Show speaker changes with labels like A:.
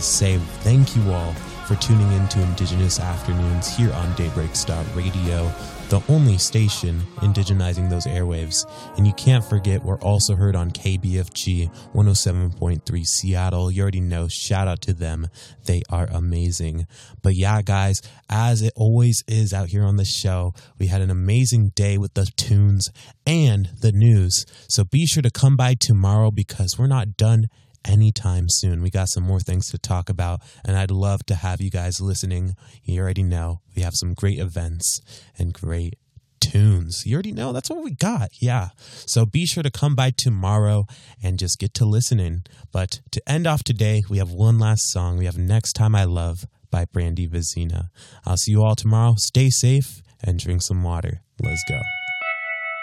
A: say thank you all for tuning in to Indigenous Afternoons here on Daybreak.radio, the only station indigenizing those airwaves. And you can't forget, we're also heard on KBFG 107.3 Seattle. You already know, shout out to them. They are amazing. But yeah, guys, as it always is out here on the show, we had an amazing day with the tunes and the news. So be sure to come by tomorrow because we're not done anytime soon. We got some more things to talk about, and I'd love to have you guys listening. You already know we have some great events and great tunes. You already know that's what we got. Yeah. So be sure to come by tomorrow and just get to listening. But to end off today, we have one last song. We have Next Time I Love by Brandy Vizina. I'll see you all tomorrow. Stay safe and drink some water. Let's go.